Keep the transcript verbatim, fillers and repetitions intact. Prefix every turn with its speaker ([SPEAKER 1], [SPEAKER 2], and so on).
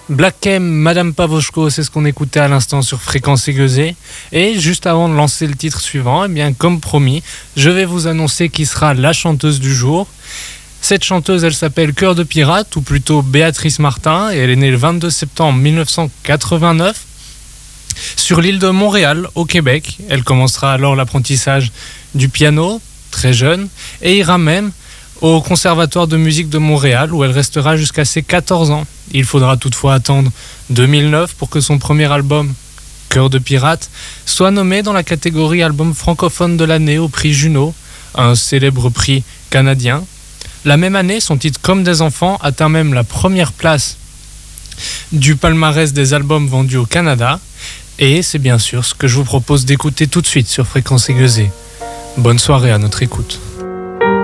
[SPEAKER 1] Black M, Madame Pavoshko, c'est ce qu'on écoutait à l'instant sur Fréquence Aiguisée. Et juste avant de lancer le titre suivant, eh bien, comme promis, je vais vous annoncer qui sera la chanteuse du jour. Cette chanteuse, elle s'appelle Cœur de Pirate, ou plutôt Béatrice Martin, et elle est née le vingt-deux septembre mille neuf cent quatre-vingt-neuf sur l'île de Montréal, au Québec. Elle commencera alors l'apprentissage du piano, très jeune, et ira même au Conservatoire de musique de Montréal, où elle restera jusqu'à ses quatorze ans. Il faudra toutefois attendre deux mille neuf pour que son premier album, Cœur de Pirate, soit nommé dans la catégorie album francophone de l'année au prix Juno, un célèbre prix canadien. La même année, son titre Comme des enfants atteint même la première place du palmarès des albums vendus au Canada. Et c'est bien sûr ce que je vous propose d'écouter tout de suite sur Fréquence Aiguisée. Bonne soirée à notre écoute.